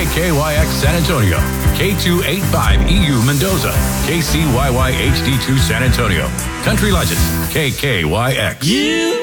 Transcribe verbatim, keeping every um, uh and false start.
K Y X San Antonio, K two eighty-five E U Mendoza, K C Y Y H D two San Antonio. Country Legends, K K Y X. You